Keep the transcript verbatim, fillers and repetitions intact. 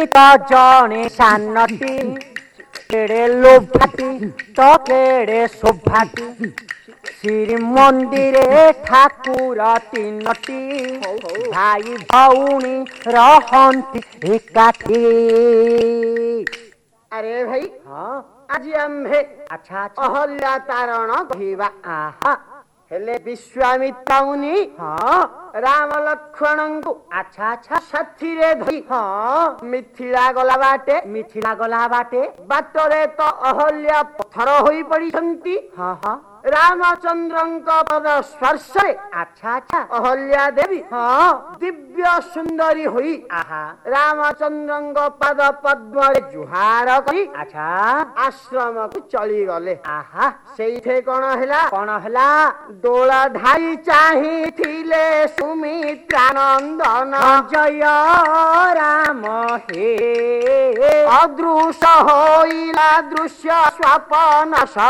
ତ ଜଣେ ସାନଟି କେଡ଼େ ଲୋଭାଟି ତ କେଡ଼େ ଶୋଭାଟି ଶ୍ରୀମନ୍ଦିରେ ଠାକୁର ତିନୋଟି ଭାଇ ଭଉଣୀ ରହନ୍ତି ଏକାଠି। ଆରେ ଭାଇ ହଁ ଆଜି ଆମ୍ଭେ ଆଚ୍ଛା ଆଚ୍ଛା ଅହଲ୍ୟା ତାରଣ କହିବା। ଆହା ହେଲେ ବିଶ୍ୱାମିତ୍ର ମୁନି ହଁ ରାମ ଲକ୍ଷ୍ମଣଙ୍କୁ ଆଚ୍ଛା ଆଚ୍ଛା ସାଥିରେ ଧରି ହଁ ମିଥିଳା ଗଲା ବାଟେ ମିଥିଳା ଗଲା ବାଟେ ବାଟରେ ତ ଅହଲ୍ୟା ପଥର ହୋଇ ପଡ଼ିଛନ୍ତି। ହଁ ହଁ ରାମଚନ୍ଦ୍ରଙ୍କ ପଦ ସ୍ପର୍ଶରେ ଆଚ୍ଛା ଆଚ୍ଛା ଅହଲ୍ୟା ଦେବୀ ହଁ ଦିବ୍ୟ ସୁନ୍ଦରୀ ହୋଇ ଆହା ରାମଚନ୍ଦ୍ରଙ୍କ ପାଦ ପଦ୍ମରେ ଜୁହାର କରି ଆଚ୍ଛା ଆଶ୍ରମକୁ ଚଳିଗଲେ। ଆହା ସେଇଠି କଣ ହେଲା? କଣ ହେଲା? ଦୋଳ ଧାଇ ଚାହିଁଥିଲେ ସୁମିତ୍ରାନନ୍ଦନ ଜୟ ରାମ ହେ ଅଦୃଶ୍ୟ ହୋଇଲା ଦୃଶ୍ୟ ସ୍ୱପନ